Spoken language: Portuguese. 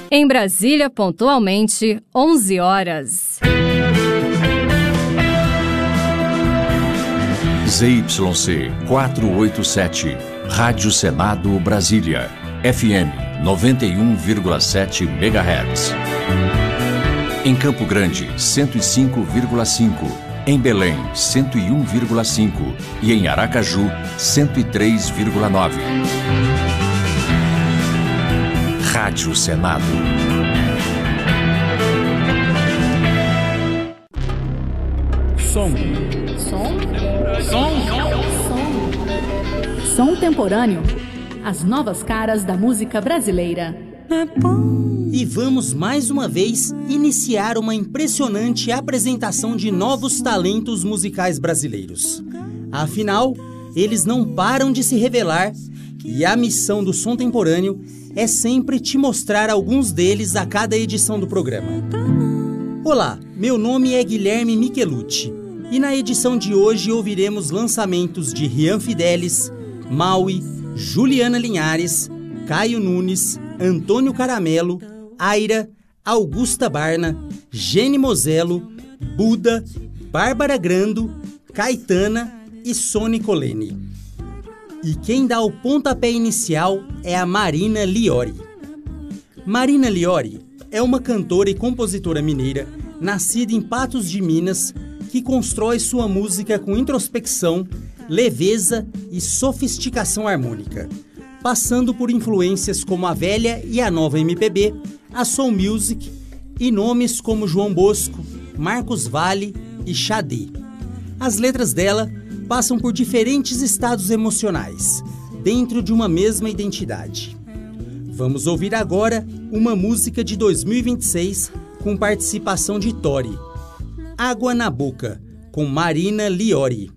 Em Brasília, pontualmente, 11 horas. ZYC 487, Rádio Senado Brasília, FM 91,7 MHz. Em Campo Grande, 105,5. Em Belém, 101,5. E em Aracaju, 103,9. Rádio Senado. Som. Som temporâneo. As novas caras da música brasileira. E vamos mais uma vez iniciar uma impressionante apresentação de novos talentos musicais brasileiros. Afinal, eles não param de se revelar e a missão do Som Temporâneo é sempre te mostrar alguns deles a cada edição do programa. Olá, meu nome é Guilherme Michelucci e na edição de hoje ouviremos lançamentos de Rian Fidelis, Maui, Juliana Linhares, Caio Nunes, Antônio Caramelo, Aira, Augusta Barna, Gene Moselo, Buda, Bárbara Grando, Caetana e Sony Colene. E quem dá o pontapé inicial é a Marina Liori. Marina Liori é uma cantora e compositora mineira nascida em Patos de Minas que constrói sua música com introspecção, leveza e sofisticação harmônica, passando por influências como a velha e a nova MPB, a Soul Music e nomes como João Bosco, Marcos Valle e Xadê. As letras dela passam por diferentes estados emocionais, dentro de uma mesma identidade. Vamos ouvir agora uma música de 2026 com participação de Tori, Água na Boca, com Marina Liori.